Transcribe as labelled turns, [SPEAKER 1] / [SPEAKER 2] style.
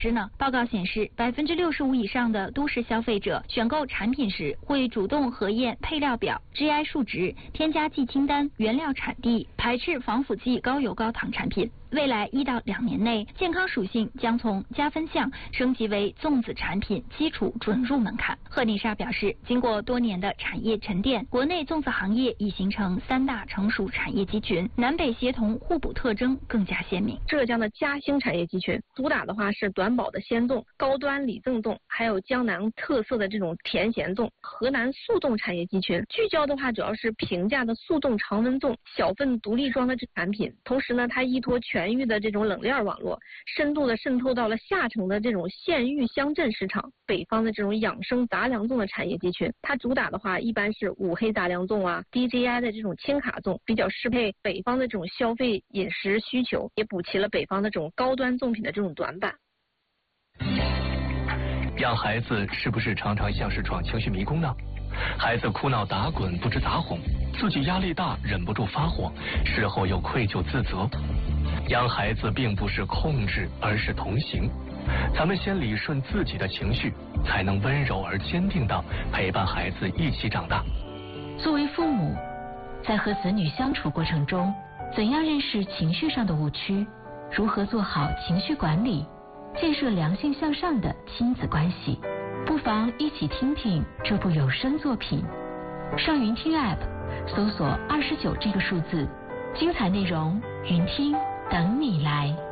[SPEAKER 1] 报告显示，65%以上的都市消费者选购产品时会主动核验配料表、GI 数值、添加剂清单、原料产地，排斥防腐剂、高油高糖产品。未来1到2年内，健康属性将从加分项升级为粽子产品基础准入门槛。贺丽莎表示，经过多年的产业沉淀，国内粽子行业已形成3大成熟产业集群，南北协同互补特征更加鲜明。
[SPEAKER 2] 浙江的嘉兴产业集群主打的话是短保的鲜粽、高端礼赠粽，还有江南特色的这种甜咸粽。河南速冻产业集群聚焦的话主要是平价的速冻常温粽、小份独立装的产品，同时呢，它依托全域的这种冷链网络，深度的渗透到了下沉的这种县域乡镇市场。北方的这种养生杂粮粽的产业集群，它主打的话一般是五黑杂粮粽啊、DJI 的这种轻卡粽，比较适配北方的这种消费饮食需求，也补齐了北方的这种高端粽品的这种短板。
[SPEAKER 3] 养孩子是不是常常像是闯情绪迷宫呢？孩子哭闹打滚不知咋哄，自己压力大忍不住发火，事后又愧疚自责。养孩子并不是控制，而是同行。咱们先理顺自己的情绪，才能温柔而坚定地陪伴孩子一起长大。
[SPEAKER 4] 作为父母，在和子女相处过程中，怎样认识情绪上的误区？如何做好情绪管理，建设良性向上的亲子关系？不妨一起听听这部有声作品。上云听 App 搜索29这个数字，精彩内容云听等你来。